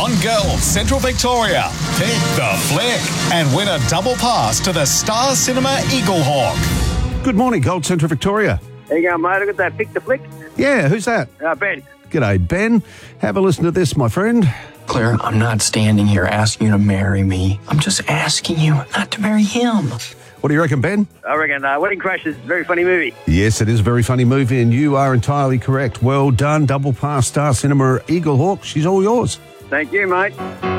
on Girls Central Victoria. Pick the flick and win a double pass to the Star Cinema Eagle Hawk. Good morning, Gold Central Victoria. There you go, mate. Look at that. Pick the flick. Yeah, who's that? Ben. G'day, Ben. Have a listen to this, my friend. Claire, I'm not standing here asking you to marry me. I'm just asking you not to marry him. What do you reckon, Ben? I reckon Wedding Crashers is a very funny movie. Yes, it is a very funny movie, and you are entirely correct. Well done. Double pass, Star Cinema Eagle Hawk. She's all yours. Thank you, mate.